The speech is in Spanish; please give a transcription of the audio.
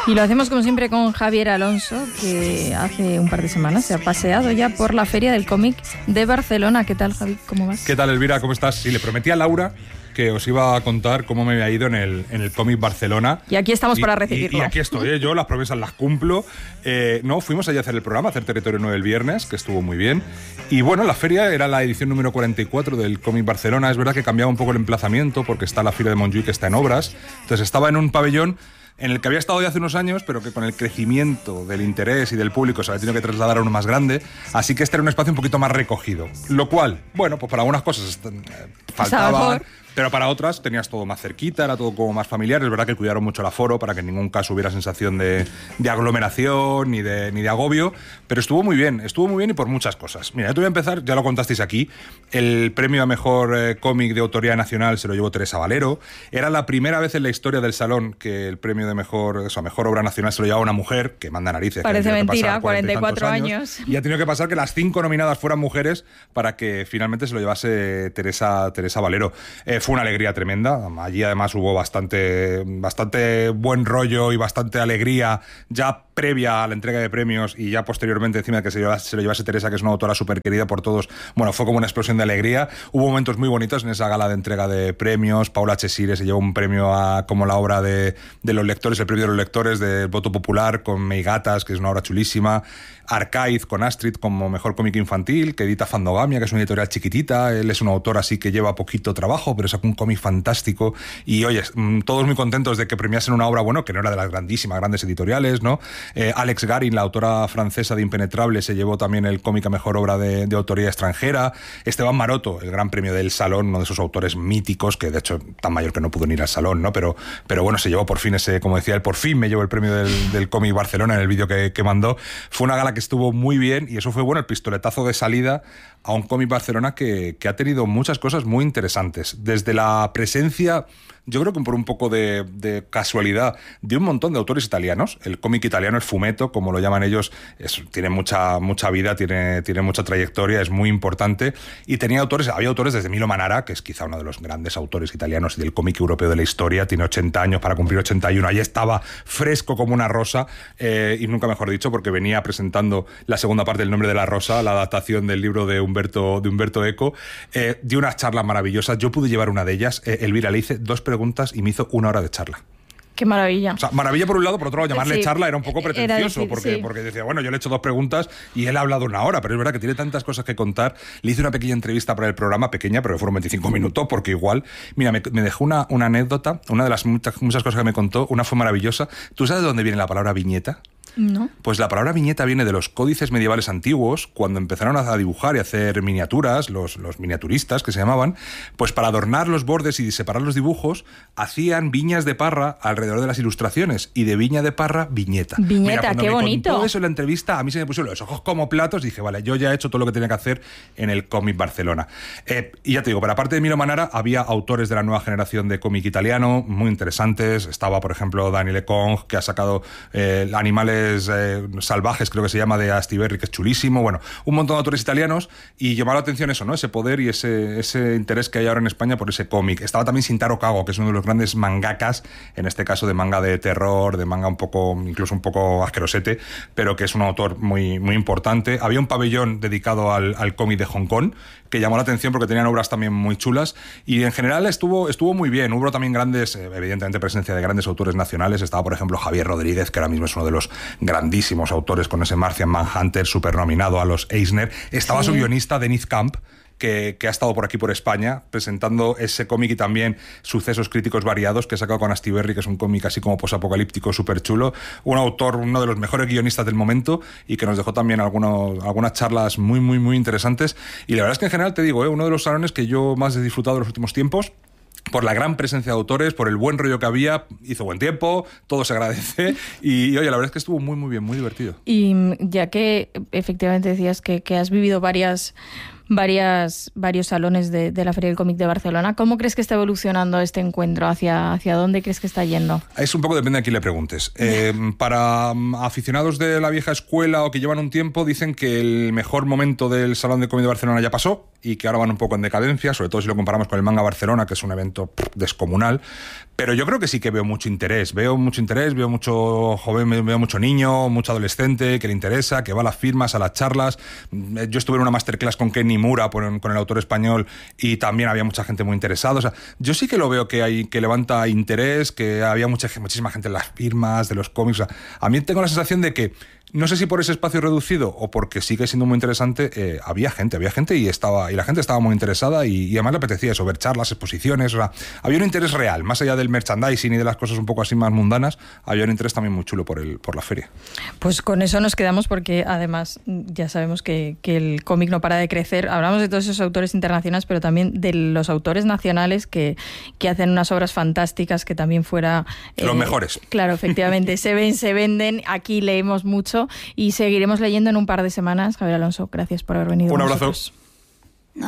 Y lo hacemos como siempre con Javier Alonso, que hace un par de semanas se ha paseado ya por la Feria del Cómic de Barcelona. ¿Qué tal, Javi? ¿Cómo vas? ¿Qué tal, Elvira? ¿Cómo estás? Sí, le prometí a Laura que os iba a contar cómo me había ido en el Cómic Barcelona. Y aquí estamos para recibirlo. Y aquí estoy, ¿eh? Yo las promesas las cumplo. Fuimos allí a hacer el programa, a hacer Territorio 9 el viernes, que estuvo muy bien. Y bueno, la feria era la edición número 44 del Cómic Barcelona. Es verdad que cambiaba un poco el emplazamiento porque está la Fira de Montjuïc, que está en obras. Entonces estaba en un pabellón en el que había estado ya hace unos años, pero que con el crecimiento del interés y del público se había tenido que trasladar a uno más grande, así que este era un espacio un poquito más recogido. Lo cual, bueno, pues para algunas cosas faltaba, pero para otras tenías todo más cerquita, era todo como más familiar. Es verdad que cuidaron mucho el aforo para que en ningún caso hubiera sensación de aglomeración ni de agobio, pero estuvo muy bien y por muchas cosas. Mira, yo te voy a empezar, ya lo contasteis aquí, el premio a mejor cómic de autoría nacional se lo llevó Teresa Valero. Era la primera vez en la historia del salón que el premio de mejor obra nacional se lo llevaba una mujer, que manda narices. Parece mentira, 44 años. Y ha tenido que pasar que las 5 nominadas fueran mujeres para que finalmente se lo llevase Teresa Valero. Fue una alegría tremenda. Allí además hubo bastante buen rollo y bastante alegría ya previa a la entrega de premios y ya posteriormente encima de que se lo llevase Teresa, que es una autora súper querida por todos. Bueno, fue como una explosión de alegría. Hubo momentos muy bonitos en esa gala de entrega de premios. Paula Chesire se llevó un premio como la obra de los lectores, el premio de los lectores del voto popular con Meigatas, que es una obra chulísima. Arcaiz con Astrid como mejor cómic infantil, que edita Fandogamia, que es una editorial chiquitita. Él es un autor así que lleva poquito trabajo, pero sacó un cómic fantástico. Y oye, todos muy contentos de que premiasen una obra, bueno, que no era de las grandes editoriales, ¿no? Alex Garin, la autora francesa de Impenetrable, se llevó también el cómic a mejor obra de autoría extranjera. Esteban Maroto, el gran premio del Salón, uno de esos autores míticos, que de hecho tan mayor que no pudo ni ir al Salón, ¿no? Pero bueno, se llevó por fin ese, como decía él, por fin me llevó el premio del cómic Barcelona en el vídeo que mandó. Fue una gala que estuvo muy bien y eso fue, bueno, el pistoletazo de salida a un cómic Barcelona que ha tenido muchas cosas muy interesantes. Desde la presencia, yo creo que por un poco de casualidad, de un montón de autores italianos. El cómic italiano, el fumetto, como lo llaman ellos, tiene mucha vida, tiene mucha trayectoria, es muy importante. Y había autores desde Milo Manara, que es quizá uno de los grandes autores italianos y del cómic europeo de la historia. Tiene 80 años para cumplir 81. Ahí estaba fresco como una rosa, y nunca mejor dicho, porque venía presentando la segunda parte del Nombre de la Rosa, la adaptación del libro de Umberto Eco. Dio unas charlas maravillosas. Yo pude llevar una de ellas. Elvira, le hice 2 preguntas y me hizo 1 hora de charla. ¡Qué maravilla! O sea, maravilla por un lado, por otro lado, llamarle charla era un poco pretencioso, difícil, porque decía, bueno, yo le he hecho 2 preguntas y él ha hablado 1 hora, pero es verdad que tiene tantas cosas que contar. Le hice una pequeña entrevista para el programa, pequeña, pero fueron 25 minutos, porque igual, mira, me dejó una anécdota, una de las muchas cosas que me contó, una fue maravillosa. ¿Tú sabes de dónde viene la palabra viñeta? No. Pues la palabra viñeta viene de los códices medievales antiguos, cuando empezaron a dibujar y a hacer miniaturas, los miniaturistas que se llamaban, pues para adornar los bordes y separar los dibujos, hacían viñas de parra alrededor de las ilustraciones, y de viña de parra, viñeta. Viñeta, mira, qué bonito. Contó eso en la entrevista, a mí se me pusieron los ojos como platos y dije, vale, yo ya he hecho todo lo que tenía que hacer en el cómic Barcelona. Y ya te digo, pero aparte de Milo Manara, había autores de la nueva generación de cómic italiano muy interesantes. Estaba, por ejemplo, Daniele Kong, que ha sacado Animales salvajes, creo que se llama, de Astiberri, que es chulísimo. Bueno, un montón de autores italianos, y llamó la atención eso, ¿no? Ese poder y ese interés que hay ahora en España por ese cómic. Estaba también Shintaro Kago, que es uno de los grandes mangakas, en este caso de manga de terror, de manga incluso un poco asquerosete, pero que es un autor muy, muy importante. Había un pabellón dedicado al cómic de Hong Kong, que llamó la atención porque tenían obras también muy chulas, y en general estuvo muy bien. Hubo también evidentemente presencia de grandes autores nacionales. Estaba, por ejemplo, Javier Rodríguez, que ahora mismo es uno de los grandísimos autores, con ese Martian Manhunter super nominado a los Eisner. Estaba su guionista, Denise Camp, que ha estado por aquí, por España, presentando ese cómic y también Sucesos Críticos Variados, que ha sacado con Astiberri, que es un cómic así como posapocalíptico súper chulo. Un autor, uno de los mejores guionistas del momento, y que nos dejó también algunas charlas muy, muy, muy interesantes. Y la verdad es que en general, te digo, uno de los salones que yo más he disfrutado en los últimos tiempos, por la gran presencia de autores, por el buen rollo que había. Hizo buen tiempo, todo se agradece, y oye, la verdad es que estuvo muy, muy bien, muy divertido. Y ya que efectivamente decías que has vivido varias varios salones de la Feria del Cómic de Barcelona. ¿Cómo crees que está evolucionando este encuentro? ¿Hacia dónde crees que está yendo? Es un poco depende de a quién le preguntes. Para aficionados de la vieja escuela o que llevan un tiempo, dicen que el mejor momento del Salón de Cómic de Barcelona ya pasó y que ahora van un poco en decadencia, sobre todo si lo comparamos con el Manga Barcelona, que es un evento descomunal. Pero yo creo que sí que veo mucho interés, veo mucho joven, veo mucho niño, mucho adolescente que le interesa, que va a las firmas, a las charlas. Yo estuve en una masterclass con Ken Nimura, con el autor español, y también había mucha gente muy interesada. O sea, yo sí que lo veo que levanta interés, que había muchísima gente en las firmas de los cómics. O sea, a mí tengo la sensación de que, no sé si por ese espacio reducido o porque sigue siendo muy interesante, había gente y la gente estaba muy interesada y además le apetecía eso, ver charlas, exposiciones. O sea, había un interés real, más allá del merchandising y de las cosas un poco así más mundanas, había un interés también muy chulo por la feria. Pues con eso nos quedamos, porque además ya sabemos que el cómic no para de crecer. Hablamos de todos esos autores internacionales, pero también de los autores nacionales que hacen unas obras fantásticas, que también fuera... los mejores. Claro, efectivamente, se venden, aquí leemos mucho y seguiremos leyendo en un par de semanas. Javier Alonso, gracias por haber venido. Un abrazo. Nosotros.